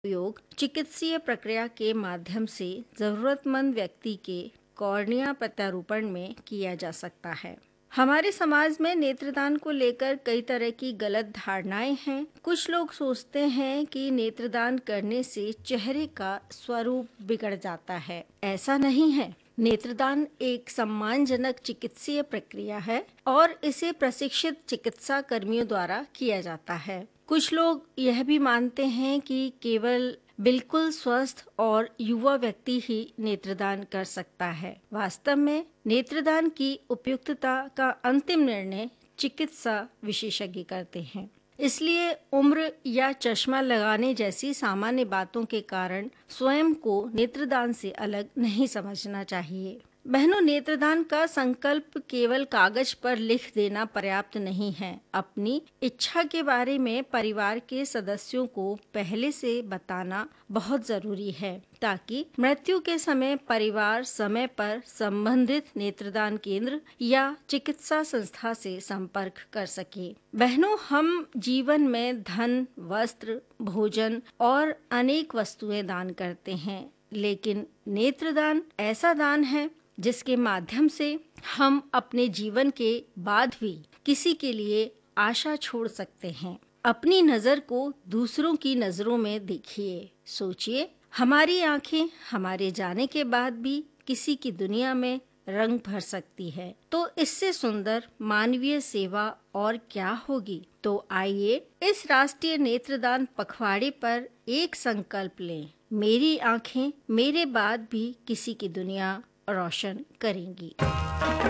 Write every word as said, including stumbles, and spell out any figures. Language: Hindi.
उपयोग चिकित्सीय प्रक्रिया के माध्यम से जरूरतमंद व्यक्ति के कॉर्निया प्रत्यारोपण में किया जा सकता है। हमारे समाज में नेत्रदान को लेकर कई तरह की गलत धारणाएं हैं। कुछ लोग सोचते हैं कि नेत्रदान करने से चेहरे का स्वरूप बिगड़ जाता है। ऐसा नहीं है। नेत्रदान एक सम्मानजनक चिकित्सीय प्रक्रिया है और इसे प्रशिक्षित चिकित्सा कर्मियों द्वारा किया जाता है। कुछ लोग यह भी मानते हैं कि केवल बिल्कुल स्वस्थ और युवा व्यक्ति ही नेत्रदान कर सकता है। वास्तव में नेत्रदान की उपयुक्तता का अंतिम निर्णय चिकित्सा विशेषज्ञ करते हैं। इसलिए उम्र या चश्मा लगाने जैसी सामान्य बातों के कारण स्वयं को नेत्रदान से अलग नहीं समझना चाहिए। बहनों, नेत्रदान का संकल्प केवल कागज पर लिख देना पर्याप्त नहीं है। अपनी इच्छा के बारे में परिवार के सदस्यों को पहले से बताना बहुत जरूरी है, ताकि मृत्यु के समय परिवार समय पर संबंधित नेत्रदान केंद्र या चिकित्सा संस्था से संपर्क कर सके। बहनों, हम जीवन में धन, वस्त्र, भोजन और अनेक वस्तुएं दान करते हैं, लेकिन नेत्रदान ऐसा दान है जिसके माध्यम से हम अपने जीवन के बाद भी किसी के लिए आशा छोड़ सकते हैं। अपनी नजर को दूसरों की नजरों में देखिए। सोचिए, हमारी आंखें हमारे जाने के बाद भी किसी की दुनिया में रंग भर सकती है, तो इससे सुंदर मानवीय सेवा और क्या होगी। तो आइए इस राष्ट्रीय नेत्रदान पखवाड़े पर एक संकल्प लें। मेरी आंखें मेरे बाद भी किसी की दुनिया रोशन करेंगी।